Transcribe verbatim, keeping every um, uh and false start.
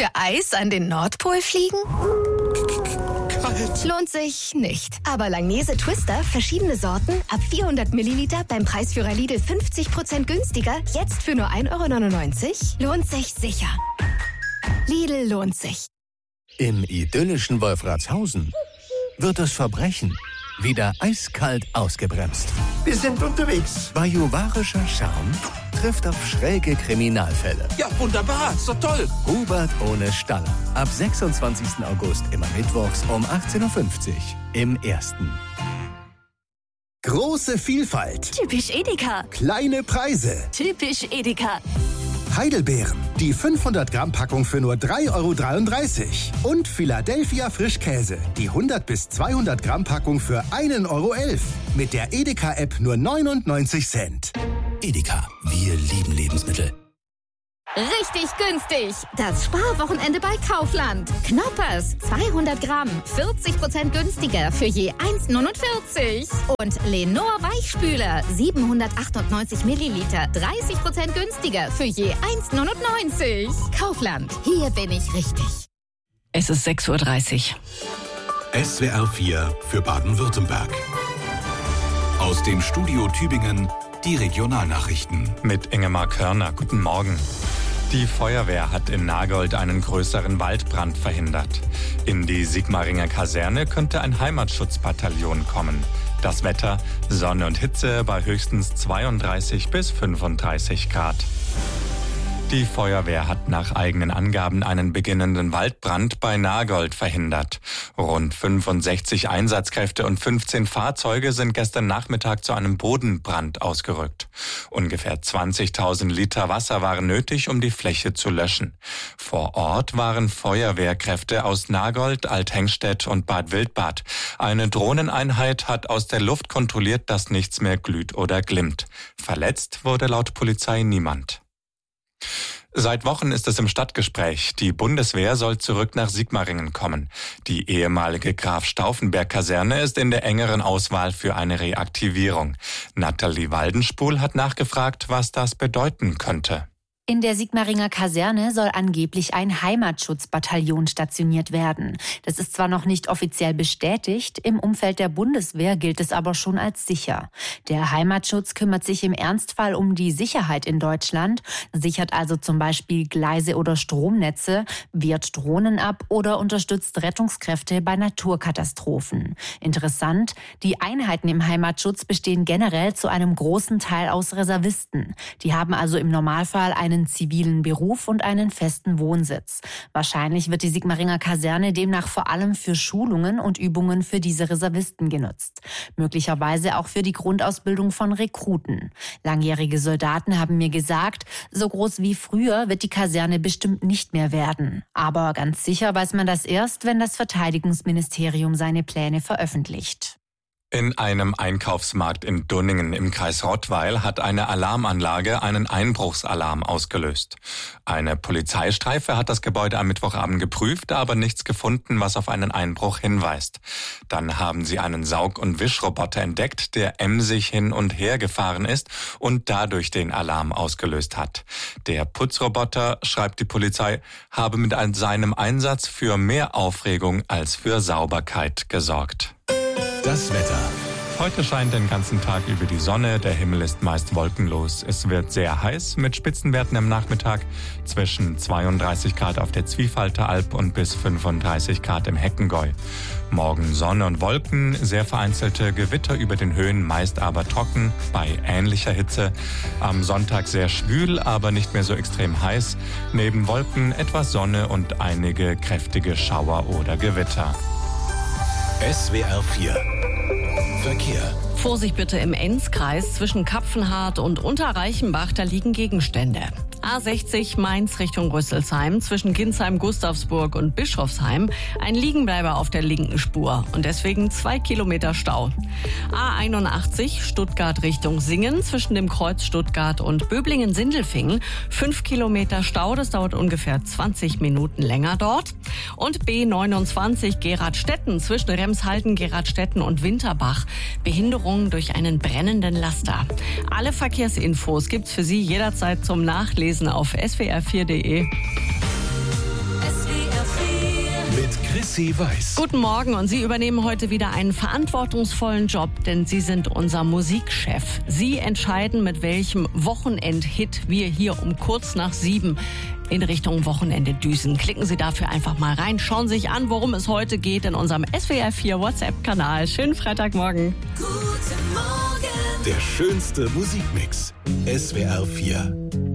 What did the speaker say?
Für Eis an den Nordpol fliegen? Kalt. Lohnt sich nicht. Aber Langnese Twister, verschiedene Sorten, ab vierhundert Milliliter beim Preisführer Lidl fünfzig Prozent günstiger, jetzt für nur ein Euro neunundneunzig, lohnt sich sicher. Lidl lohnt sich. Im idyllischen Wolfratshausen wird das Verbrechen wieder eiskalt ausgebremst. Wir sind unterwegs. Bajuwarischer Charme trifft auf schräge Kriminalfälle. Ja, wunderbar. Ist doch toll. Hubert ohne Staller. Ab sechsundzwanzigsten August immer mittwochs um achtzehn Uhr fünfzig im Ersten. Große Vielfalt. Typisch Edeka. Kleine Preise. Typisch Edeka. Heidelbeeren. Die fünfhundert Gramm Packung für nur drei Euro dreiunddreißig. Und Philadelphia Frischkäse. Die hundert bis zweihundert Gramm Packung für ein Euro elf. Mit der Edeka-App nur neunundneunzig Cent. Edeka. Wir lieben Lebensmittel. Richtig günstig. Das Sparwochenende bei Kaufland. Knoppers, zweihundert Gramm, vierzig Prozent günstiger für je eins neunundvierzig. Und Lenor Weichspüler, siebenhundertachtundneunzig Milliliter, dreißig Prozent günstiger für je eins neunundneunzig. Kaufland, hier bin ich richtig. Es ist sechs Uhr dreißig. S W R vier für Baden-Württemberg. Aus dem Studio Tübingen die Regionalnachrichten. Mit Ingemar Körner. Guten Morgen. Die Feuerwehr hat in Nagold einen größeren Waldbrand verhindert. In die Sigmaringer Kaserne könnte ein Heimatschutzbataillon kommen. Das Wetter, Sonne und Hitze bei höchstens zweiunddreißig bis fünfunddreißig Grad. Die Feuerwehr hat nach eigenen Angaben einen beginnenden Waldbrand bei Nagold verhindert. Rund fünfundsechzig Einsatzkräfte und fünfzehn Fahrzeuge sind gestern Nachmittag zu einem Bodenbrand ausgerückt. Ungefähr zwanzigtausend Liter Wasser waren nötig, um die Fläche zu löschen. Vor Ort waren Feuerwehrkräfte aus Nagold, Althengstedt und Bad Wildbad. Eine Drohneneinheit hat aus der Luft kontrolliert, dass nichts mehr glüht oder glimmt. Verletzt wurde laut Polizei niemand. Seit Wochen ist es im Stadtgespräch. Die Bundeswehr soll zurück nach Sigmaringen kommen. Die ehemalige Graf-Stauffenberg-Kaserne ist in der engeren Auswahl für eine Reaktivierung. Nathalie Waldenspul hat nachgefragt, was das bedeuten könnte. In der Sigmaringer Kaserne soll angeblich ein Heimatschutzbataillon stationiert werden. Das ist zwar noch nicht offiziell bestätigt, im Umfeld der Bundeswehr gilt es aber schon als sicher. Der Heimatschutz kümmert sich im Ernstfall um die Sicherheit in Deutschland, sichert also zum Beispiel Gleise oder Stromnetze, wehrt Drohnen ab oder unterstützt Rettungskräfte bei Naturkatastrophen. Interessant, die Einheiten im Heimatschutz bestehen generell zu einem großen Teil aus Reservisten. Die haben also im Normalfall einen zivilen Beruf und einen festen Wohnsitz. Wahrscheinlich wird die Sigmaringer Kaserne demnach vor allem für Schulungen und Übungen für diese Reservisten genutzt. Möglicherweise auch für die Grundausbildung von Rekruten. Langjährige Soldaten haben mir gesagt, so groß wie früher wird die Kaserne bestimmt nicht mehr werden. Aber ganz sicher weiß man das erst, wenn das Verteidigungsministerium seine Pläne veröffentlicht. In einem Einkaufsmarkt in Dunningen im Kreis Rottweil hat eine Alarmanlage einen Einbruchsalarm ausgelöst. Eine Polizeistreife hat das Gebäude am Mittwochabend geprüft, aber nichts gefunden, was auf einen Einbruch hinweist. Dann haben sie einen Saug- und Wischroboter entdeckt, der emsig hin und her gefahren ist und dadurch den Alarm ausgelöst hat. Der Putzroboter, schreibt die Polizei, habe mit seinem Einsatz für mehr Aufregung als für Sauberkeit gesorgt. Das Wetter. Heute scheint den ganzen Tag über die Sonne, der Himmel ist meist wolkenlos. Es wird sehr heiß mit Spitzenwerten am Nachmittag zwischen zweiunddreißig Grad auf der Zwiefalter-Alb und bis fünfunddreißig Grad im Heckengäu. Morgen Sonne und Wolken, sehr vereinzelte Gewitter über den Höhen, meist aber trocken bei ähnlicher Hitze. Am Sonntag sehr schwül, aber nicht mehr so extrem heiß. Neben Wolken etwas Sonne und einige kräftige Schauer oder Gewitter. S W R vier Verkehr. Vorsicht bitte im Enzkreis zwischen Kapfenhardt und Unterreichenbach, da liegen Gegenstände. A sechzig Mainz Richtung Rüsselsheim zwischen Ginsheim, Gustavsburg und Bischofsheim ein Liegenbleiber auf der linken Spur und deswegen zwei Kilometer Stau. A einundachtzig Stuttgart Richtung Singen zwischen dem Kreuz Stuttgart und Böblingen-Sindelfingen fünf Kilometer Stau, das dauert ungefähr zwanzig Minuten länger dort. Und B neunundzwanzig Geradstetten zwischen Remshalden, Geradstetten und Winterbach Behinderung durch einen brennenden Laster. Alle Verkehrsinfos gibt's für Sie jederzeit zum Nachlesen auf S W R vier Punkt de. Chrissy Weiß. Guten Morgen und Sie übernehmen heute wieder einen verantwortungsvollen Job, denn Sie sind unser Musikchef. Sie entscheiden, mit welchem Wochenendhit wir hier um kurz nach sieben in Richtung Wochenende düsen. Klicken Sie dafür einfach mal rein. Schauen Sie sich an, worum es heute geht in unserem S W R vier WhatsApp-Kanal. Schönen Freitagmorgen. Guten Morgen. Der schönste Musikmix. S W R vier.